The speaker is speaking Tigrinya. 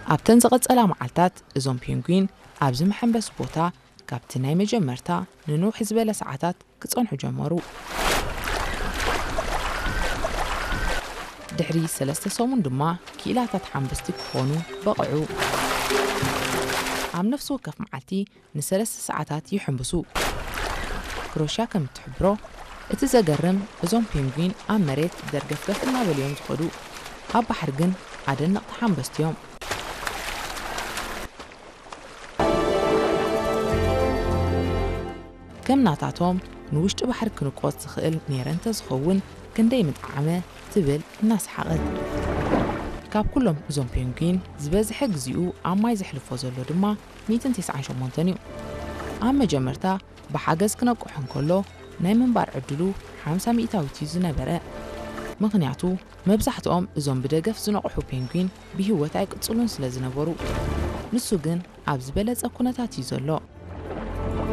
ኣብተን ዝቐጸላ መዓልታት እዞም ፔንጉዊን ኣብ ዝመሐንበስ ቦታ ካብቲ ናይ መጀመርታ ንንውሕ ዝበለ ሰዓታት ክጸንሑ ጀመሩ። ድሕሪ 3 ሰሙን ድማ ኪኢላታት ሓንበስቲ ክኾኑ በቕዑ። ኣብ ነፍሲ ወከፍ መዓልቲ ን3 ሰዓታት ይሕንብሱ። ክሮሻ ከም እትሕብሮ እቲ ዘገርም እዞም ፔንጉዊን ኣብ መሬት ደርገፍገፍ እናበልዮም ዝኸዱ ኣብ ባሕሪ ግን ኣደነቕቲ ሓንበስቲ እዮም። ከም ናታቶም ንውሽጢ ባሕሪ ክንቆጽ ዝኽእል ነይረን ተዝኸውን ክንደይ ምጥዓመ ትብል እናሰሓቐት። ካብ ኩሎም እዞም ፔንጉዊን ዝበዝሐ ግዚኡ ኣብ ማይ ዘሕልፎ ዘሎ ድማ 198 እዩ። ኣብ መጀመርታ ብሓገዝ ክነቅሖ እንከሎ ናይ ምንባር ዕድሉ 50 ሚእታዊት እዩ ዝነበረ። ምኽንያቱ መብዛሕትኦም እዞም ብደገፍ ዝነቕሑ ፔንጉዊን ብህይወት ኣይቅጽሉን ስለ ዝነበሩ። ንሱ ግን ኣብ ዝበለጸ ኩነታት እዩ ዘሎ።